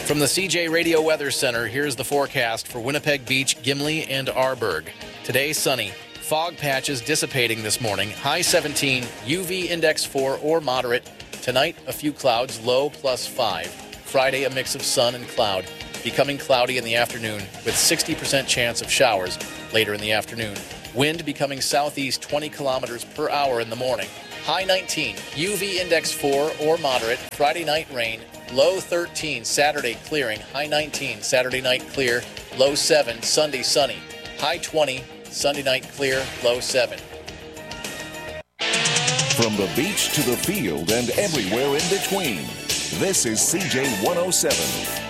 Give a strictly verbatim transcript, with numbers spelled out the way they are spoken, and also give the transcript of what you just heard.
From the C J Radio Weather Center, here's the forecast for Winnipeg Beach, Gimli, and Arborg. Today, sunny. Fog patches dissipating this morning. High seventeen, U V index four or moderate. Tonight, a few clouds, low plus five. Friday, a mix of sun and cloud. Becoming cloudy in the afternoon with sixty percent chance of showers later in the afternoon. Wind becoming southeast twenty kilometers per hour in the morning. High nineteen, U V index four or moderate. Friday night rain. Low thirteen, Saturday clearing. High nineteen, Saturday night clear. Low seven, Sunday sunny. High twenty, Sunday night clear. Low seven. From the beach to the field and everywhere in between, this is C J one oh seven.